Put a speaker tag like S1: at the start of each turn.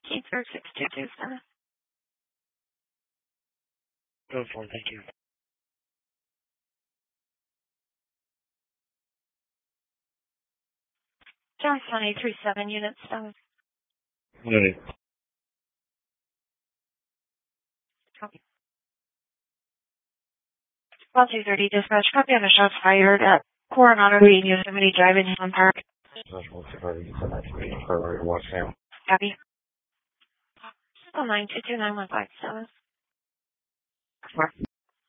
S1: Kingsburg 6227.
S2: Go for it, thank you.
S1: Johnson 837 unit 7.
S2: Noted.
S1: Copy. 1230 dispatch. Copy of a shots fired at Coronado Green Yosemite Drive in Highland Park. Copy. 9229157.